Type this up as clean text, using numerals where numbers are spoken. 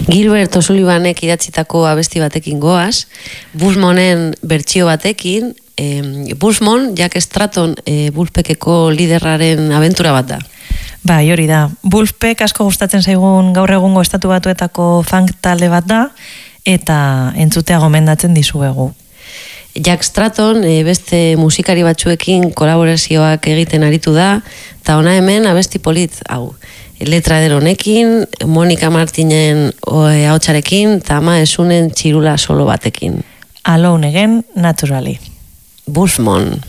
Gilbert O'Sullivanek idatzitako abesti batekin goaz, Bushmonen bertsio batekin, Bushmon, Jack Stratton, Wolfpackeko liderraren abentura bat da. Bai, hori da. Wolfpack asko gustatzen zaigun gaur egungo Estatu Batuetako funk talde bat da, eta entzutea gomendatzen dizuegu. Jack Stratton beste musikari batzuekin kolaborazioak egiten aritu da, eta ona hemen abesti polit hau. Letra honekin, Monica Martinen ahotsarekin, eta Ama Esunen txirula solo batekin. Alone Again, Naturally. Bushmon.